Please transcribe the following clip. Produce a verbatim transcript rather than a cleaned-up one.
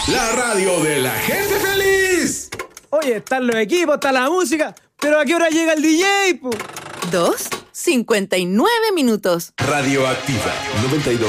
La radio de la gente feliz. Oye, están los equipos, está la música, pero ¿a qué hora llega el D J, po? Dos, cincuenta y nueve minutos. Radioactiva noventa y dos.